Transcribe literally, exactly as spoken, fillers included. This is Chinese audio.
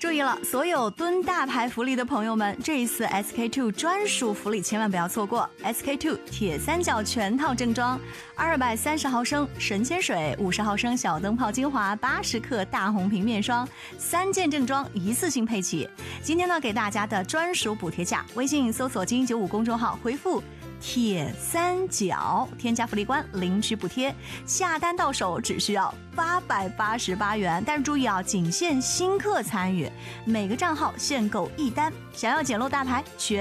注意了，所有蹲大牌福利的朋友们，这一次 S K two 专属福利千万不要错过。S K two 铁三角全套正装，二百三十毫升神仙水，五十毫升小灯泡精华，八十克大红瓶面霜，三件正装一次性配齐。今天呢，给大家的专属补贴价，微信搜索金九五公众号回复铁三角，添加福利官领取补贴，下单到手只需要八百八十八元。但是注意啊，仅限新客参与，每个账号限购一单。想要捡漏大牌，全